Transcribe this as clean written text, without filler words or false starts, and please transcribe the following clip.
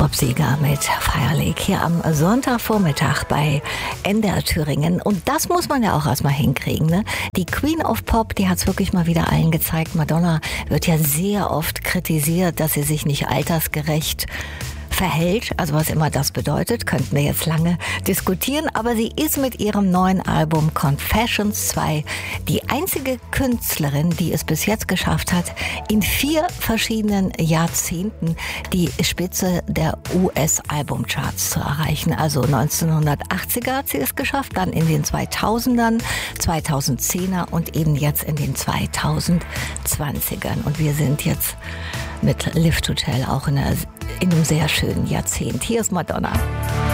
Pop-Sieger mit Fire Lake hier am Sonntagvormittag bei NDR Thüringen. Und das muss man ja auch erstmal hinkriegen, ne? Die Queen of Pop, die hat es wirklich mal wieder allen gezeigt. Madonna wird ja sehr oft kritisiert, dass sie sich nicht altersgerecht verhält, also was immer das bedeutet, könnten wir jetzt lange diskutieren, aber sie ist mit ihrem neuen Album Confessions 2 die einzige Künstlerin, die es bis jetzt geschafft hat, in 4 verschiedenen Jahrzehnten die Spitze der US-Albumcharts zu erreichen. Also 1980er hat sie es geschafft, dann in den 2000ern, 2010er und eben jetzt in den 2020ern. Und wir sind jetzt mit Lift Hotel auch in einem sehr schönen Jahrzehnt. Hier ist Madonna.